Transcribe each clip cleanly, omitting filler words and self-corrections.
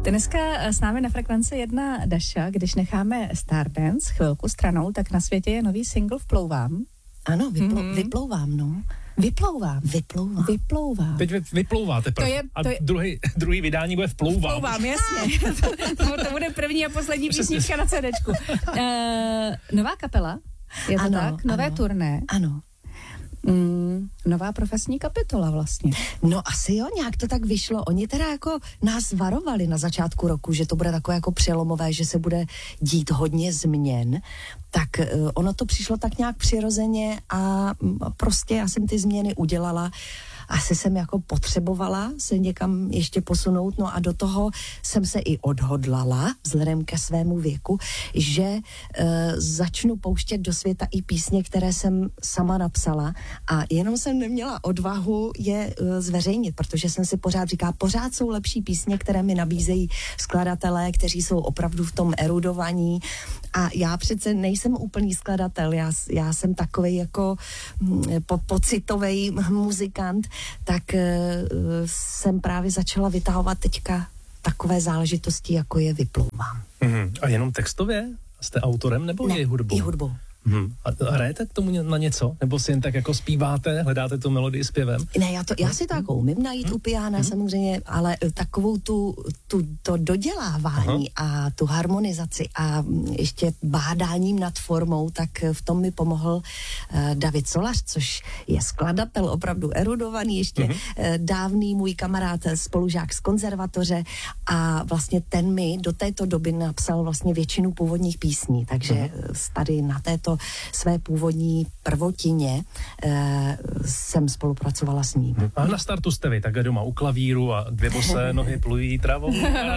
Dneska s námi na Frekvenci 1 Daša, když necháme Stardance chvilku stranou, tak na světě je nový single Vplouvám. Ano, vyplouvám, no. Vyplouvám. Teď vyplouváte. To je druhý vydání bude Vplouvám. Vplouvám, jasně. to bude první a poslední písnička na CDčku. Nová kapela, je to ano, tak? Nové turné. Ano. Nová profesní kapitola vlastně. No asi jo, nějak to tak vyšlo. Oni teda jako nás varovali na začátku roku, že to bude takové jako přelomové, že se bude dít hodně změn. Tak ono to přišlo tak nějak přirozeně a prostě já jsem ty změny udělala. Asi jsem jako potřebovala se někam ještě posunout, no a do toho jsem se i odhodlala, vzhledem ke svému věku, že začnu pouštět do světa i písně, které jsem sama napsala a jenom jsem neměla odvahu je zveřejnit, protože jsem si pořád říkala, pořád jsou lepší písně, které mi nabízejí skladatelé, kteří jsou opravdu v tom erudovaní a já přece nejsem úplný skladatel, já jsem takovej jako pocitovej muzikant, tak jsem právě začala vytahovat teďka takové záležitosti, jako je Vyplouvám. A jenom textově? Jste autorem nebo ne, i hudbou? I hudbou. A hrajete k tomu na něco? Nebo si jen tak jako zpíváte, hledáte tu melodii zpěvem? Ne, já si to jako umím najít u piana samozřejmě, ale takovou to dodělávání a tu harmonizaci a ještě bádáním nad formou, tak v tom mi pomohl David Solař, což je skladatel opravdu erudovaný, ještě dávný můj kamarád, spolužák z konzervatoře a vlastně ten mi do této doby napsal vlastně většinu původních písní, takže tady na této své původní prvotině jsem spolupracovala s ním. A na startu jste vy takhle doma u klavíru a dvě bosé nohy plují travou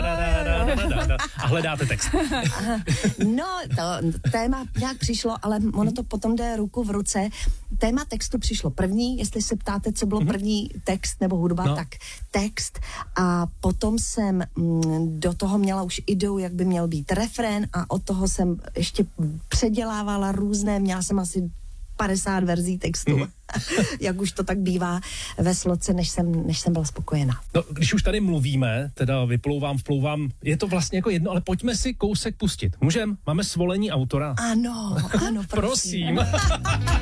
a hledáte text. No, to téma nějak přišlo, ale ono to potom jde ruku v ruce. Téma textu přišlo první, jestli se ptáte, co bylo první text nebo hudba, tak text a potom jsem do toho měla už ideu, jak by měl být refrén a od toho jsem ještě předělávala různé, měla jsem asi 50 verzí textu, jak už to tak bývá ve sloce, než jsem byla spokojená. No, když už tady mluvíme, teda Vyplouvám, Vplouvám, je to vlastně jako jedno, ale pojďme si kousek pustit. Můžem? Máme svolení autora? Ano, prosím. Prosím.